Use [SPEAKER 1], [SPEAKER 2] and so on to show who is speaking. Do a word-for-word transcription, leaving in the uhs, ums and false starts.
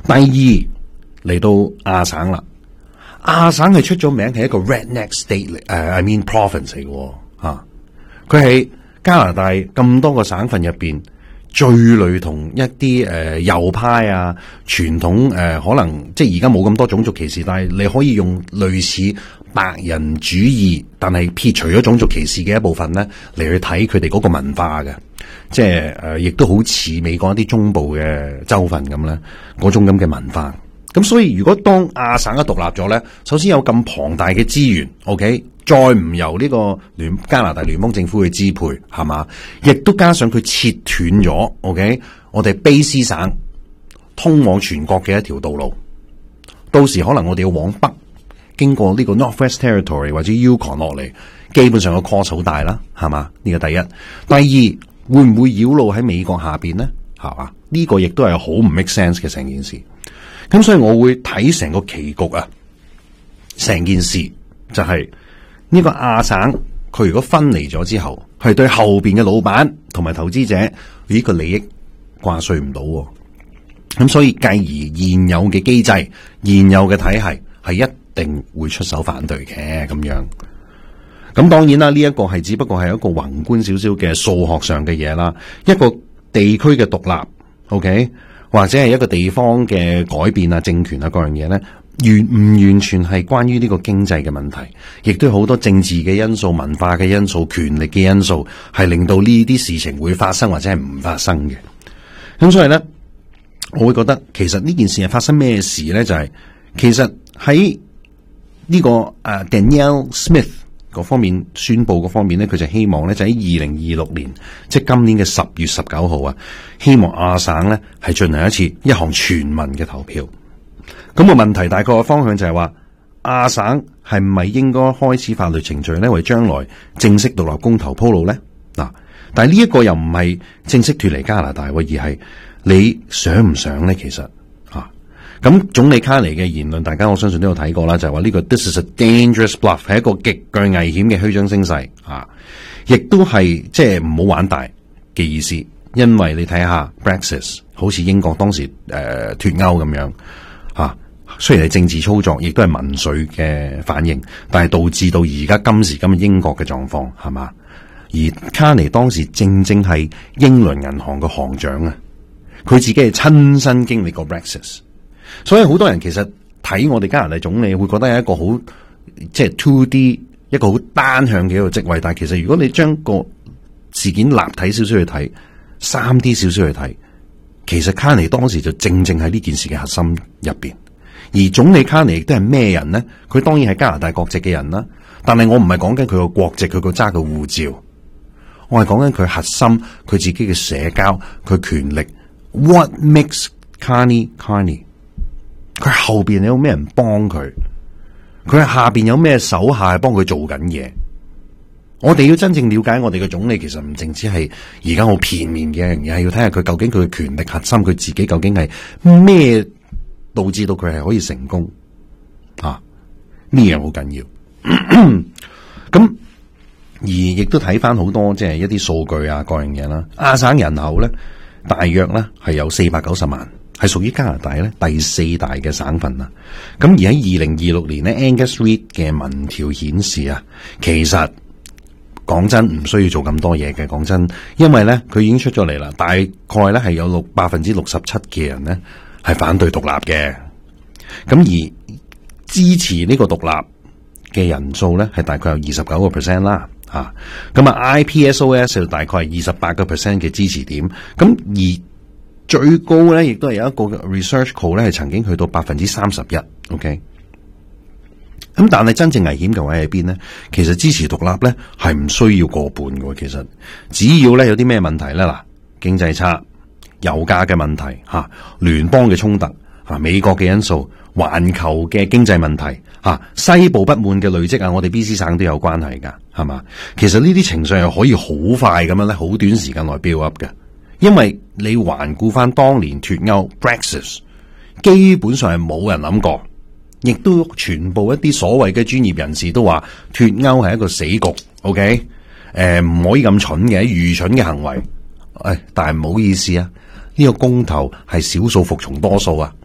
[SPEAKER 1] 第二嚟到亞省啦，亞省係出咗名係一個 redneck state 嚟，誒、uh, ，I mean province 嚟嘅吓，佢喺加拿大咁多個省份入邊最類同一啲誒、呃、右派啊，傳統誒、呃、可能即係而家冇咁多種族歧視，但係你可以用類似白人主義，但係撇除咗種族歧視嘅一部分咧嚟去睇佢哋嗰個文化嘅，即係誒亦都好似美國一啲中部嘅州份咁咧，嗰種咁嘅文化。咁所以如果當亞省一獨立咗咧，首先有咁龐大嘅資源 ，OK， 再唔由呢個聯加拿大聯邦政府去支配，係嘛？亦都加上佢切斷咗 ，OK， 我哋卑斯省通往全國嘅一條道路，到時可能我哋要往北經過呢個 Northwest Territory 或者 Yukon 落嚟，基本上個 cost 好大啦，係嘛？呢個第一，第二會唔會繞路喺美國下邊咧？係嘛？呢個亦都係好唔 make sense 嘅成件事。咁所以我會睇成個棋局啊，成件事就係呢個亞省佢如果分離咗之後，係對後邊嘅老闆同埋投資者呢個利益掛帥唔到，咁所以繼而現有嘅機制、現有嘅體系係一定會出手反對嘅咁樣。咁當然啦，呢一個係只不過係一個宏觀少少嘅數學上嘅嘢啦，一個地區嘅獨立 ，OK。或者係一個地方嘅改變啊、政權啊各樣嘢咧，完唔完全係關於呢個經濟嘅問題，亦都有好多政治嘅因素、文化嘅因素、權力嘅因素，係令到呢啲事情會發生或者係唔發生嘅。咁所以咧，我會覺得其實呢件事係發生咩事咧？就係、是、其實喺呢、這個誒、uh, Danielle Smith 嗰方面宣布嗰方面咧，佢就希望咧就喺二零二六年，即係今年嘅十月十九號啊，希望亞省咧係進行一次一項全民嘅投票。咁個問題大概嘅方向就係話，亞省係咪應該開始法律程序咧，為將來正式獨立公投鋪路咧？嗱，但係呢一個又唔係正式脫離加拿大，而係你想唔想咧？其實。咁總理卡尼嘅言論，大家我相信都有睇過啦，就係話呢個 This is a dangerous bluff， 係一個極具危險嘅虛張聲勢啊！亦都係即係唔好玩大嘅意思，因為你睇下 Brexit， 好似英國當時誒脫歐咁樣啊，雖然係政治操作，亦都係民粹嘅反應，但係導致到而家今時今日英國嘅狀況係嘛？而卡尼當時正正係英倫銀行嘅行長啊，佢自己係親身經歷過 Brexit。所以好多人其實睇我哋加拿大總理會覺得係一個好即係 two D 一個好單向嘅一個職位，但係其實如果你將個事件立體少少去睇，三 D 少少去睇，其實卡尼當時就正正喺呢件事嘅核心入邊。而總理卡尼亦都係咩人呢？佢當然係加拿大國籍嘅人啦，但係我唔係講緊佢個國籍，佢個揸嘅護照，我係講緊佢核心，佢自己嘅社交，佢權力。What makes Carney Carney？佢後邊有咩人幫佢？佢下邊有咩手下係幫佢做緊嘢？我哋要真正了解我哋嘅總理，其實唔淨止係而家好片面嘅，而係要睇下佢究竟佢嘅權力核心，佢自己究竟係咩導致到佢係可以成功啊？呢樣好緊要。咁而亦都睇翻好多即係一啲數據啊，各樣嘢啦。亞省人口咧，大約咧係有四百九十萬。係屬於加拿大咧第四大嘅省份啊！咁而喺二零二六年咧 Angus Reid 嘅民調顯示啊，其實講真唔需要做咁多嘢嘅，講真，因為咧佢已經出咗嚟啦，大概咧係有六百分之六十七嘅人咧係反對獨立嘅，咁而支持呢個獨立嘅人數咧係大概有二十九個 percent 啦，吓咁啊 I P S O S 就大概係二十八個 percent 嘅支持點，咁而最高咧，亦都係有一個 research call 咧，係曾經去到百分之三十一。OK，咁但係真正危險嘅位喺邊咧？其實支持獨立咧係唔需要過半嘅。其實只要咧有啲咩問題咧，嗱，經濟差、油價嘅問題吓、聯邦嘅衝突吓、美國嘅因素、環球嘅經濟問題吓、西部不滿嘅累積啊，我哋 B C 省都有關係噶，係嘛？其實呢啲情緒係可以好快咁樣咧，好短時間內 build up 嘅。因為你環顧翻當年脫歐 Brexit， 基本上係冇人諗過，亦都全部一啲所謂嘅專業人士都話脫歐係一個死局 ，OK？ 誒、呃，唔可以咁蠢嘅，愚蠢嘅行為。誒，但係唔好意思啊，呢、這個公投係少數服從多數啊。